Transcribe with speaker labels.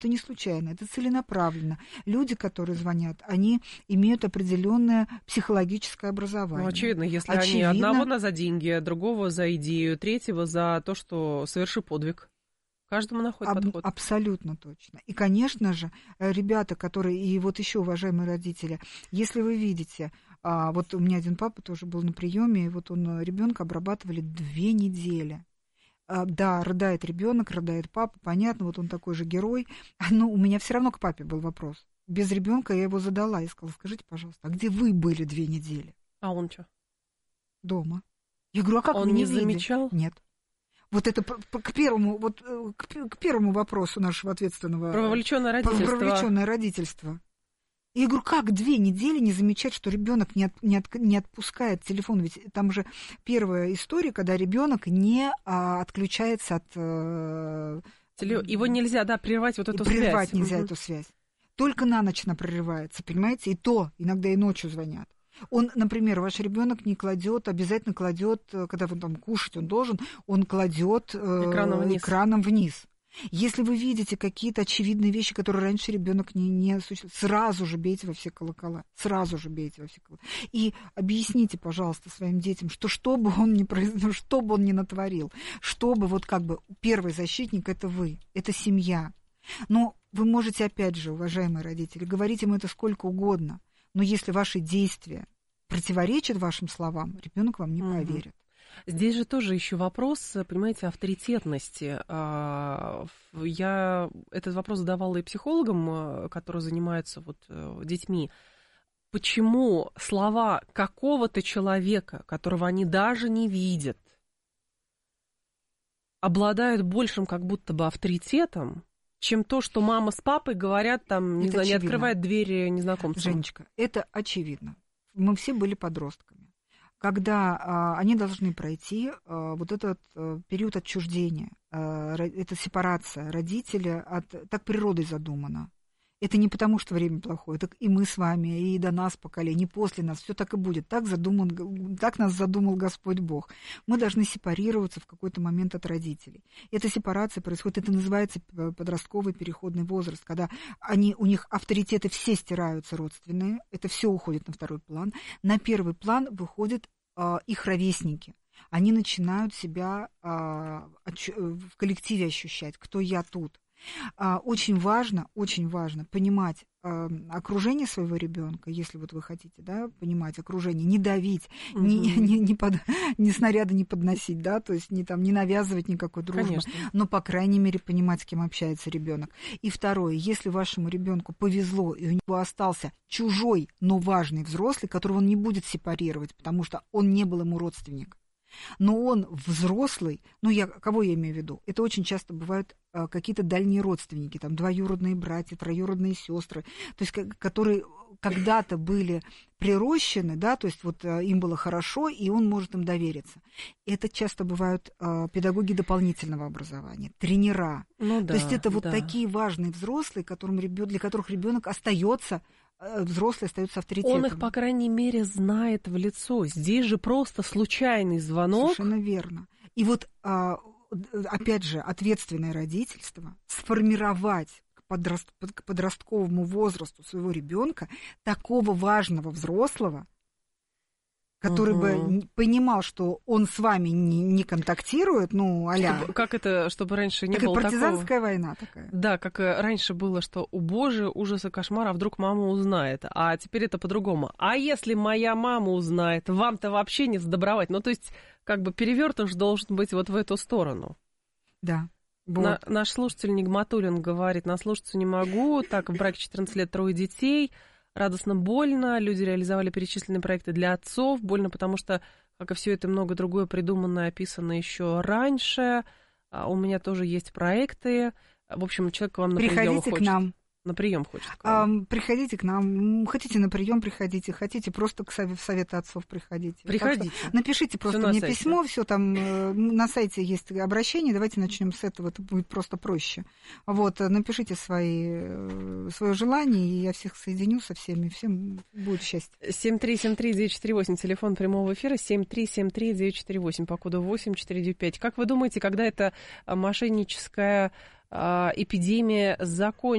Speaker 1: Это не случайно, это целенаправленно. Люди, которые звонят, они имеют определенное психологическое образование.
Speaker 2: Ну, очевидно, если они одного за деньги, другого за идею, третьего за то, что соверши подвиг. Каждому находит подход.
Speaker 1: Абсолютно точно. И, конечно же, ребята, которые... И вот еще, уважаемые родители, если вы видите... Вот у меня один папа тоже был на приеме, и вот он ребенка обрабатывали 2 недели. Да, рыдает ребенок, рыдает папа, понятно, вот он такой же герой. Но у меня все равно к папе был вопрос. Без ребенка я его задала и сказала: скажите, пожалуйста, а где вы были 2 недели?
Speaker 2: А он что?
Speaker 1: Дома. Я говорю: а как
Speaker 2: он
Speaker 1: вы
Speaker 2: не
Speaker 1: видели?
Speaker 2: замечал?
Speaker 1: Нет. Вот это к первому вопросу нашего ответственного...
Speaker 2: Про вовлечённое родительство.
Speaker 1: Про вовлечённое родительство. И я говорю: как 2 недели не замечать, что ребенок не отпускает телефон? Ведь там же первая история, когда ребенок не отключается от...
Speaker 2: Его нельзя, прервать вот эту связь.
Speaker 1: Прервать нельзя эту связь. Только на ночь она прерывается, понимаете? И то иногда и ночью звонят. Он, например, ваш ребенок не кладет, обязательно кладет, когда он там кушать он должен, он кладет экраном вниз. Если вы видите какие-то очевидные вещи, которые раньше ребенок не осуществлял, сразу же бейте во все колокола. Сразу же бейте во все колокола. И объясните, пожалуйста, своим детям, что бы он ни натворил, чтобы вот как бы первый защитник — это вы, это семья. Но вы можете, опять же, уважаемые родители, говорить им это сколько угодно, но если ваши действия противоречат вашим словам, ребенок вам не поверит.
Speaker 2: Здесь же тоже еще вопрос, понимаете, авторитетности. Я этот вопрос задавала и психологам, которые занимаются детьми. Почему слова какого-то человека, которого они даже не видят, обладают большим как будто бы авторитетом, чем то, что мама с папой говорят, не открывают двери незнакомцам?
Speaker 1: Женечка, это очевидно. Мы все были подростками. Когда они должны пройти вот этот период отчуждения, это сепарация родителя, так природой задумано. Это не потому, что время плохое, так и мы с вами, и до нас поколение, и после нас, все так и будет. Так нас задумал Господь Бог. Мы должны сепарироваться в какой-то момент от родителей. Эта сепарация происходит, это называется подростковый переходный возраст, когда у них авторитеты все стираются родственные, это все уходит на второй план. На первый план выходят их ровесники. Они начинают себя в коллективе ощущать, кто я тут. Очень важно понимать окружение своего ребенка, если вот вы хотите, понимать окружение, не давить, ни снаряды не подносить, то есть не навязывать никакой дружбы,
Speaker 2: Конечно.
Speaker 1: Но, по крайней мере, понимать, с кем общается ребенок. И второе, если вашему ребенку повезло, и у него остался чужой, но важный взрослый, которого он не будет сепарировать, потому что он не был ему родственник, но он взрослый, кого я имею в виду? Это очень часто бывают какие-то дальние родственники, двоюродные братья, троюродные сестры, то есть которые когда-то были прирощены, то есть им было хорошо, и он может им довериться. Это часто бывают педагоги дополнительного образования, тренера. То есть это такие важные взрослые, для которых ребенок остается. Взрослый остается авторитетом.
Speaker 2: Он их, по крайней мере, знает в лицо. Здесь же просто случайный звонок.
Speaker 1: Совершенно верно. И опять же, ответственное родительство, сформировать к подростковому возрасту своего ребенка такого важного взрослого, который бы понимал, что он с вами не контактирует,
Speaker 2: чтобы раньше не было такого...
Speaker 1: партизанская война такая.
Speaker 2: Да, как раньше было, что, боже, ужас и кошмар, а вдруг мама узнает. А теперь это по-другому. А если моя мама узнает, вам-то вообще не сдобровать. То есть, перевертыш должен быть в эту сторону.
Speaker 1: Да.
Speaker 2: Наш слушатель Нигматуллин говорит: наслушаться не могу, так, в браке 14 лет, 3 детей... Радостно, больно, люди реализовали перечисленные проекты для отцов, больно, потому что, как и все это, много другое придумано и описано еще раньше. У меня тоже есть проекты. В общем, человек к вам на прием хочет.
Speaker 1: Приходите к нам.
Speaker 2: На прием хочет к вам.
Speaker 1: Приходите к нам. Хотите на прием приходите, хотите просто к совету отцов приходите.
Speaker 2: Приходите.
Speaker 1: Напишите просто мне письмо, все там на сайте есть обращение. Давайте начнем с этого, это будет просто проще. Напишите свое желание, и я всех соединю со всеми, всем будет счастье.
Speaker 2: 7373948, телефон прямого эфира, 7373948, по коду 8495. Как вы думаете, когда эта мошенническая эпидемия закончится.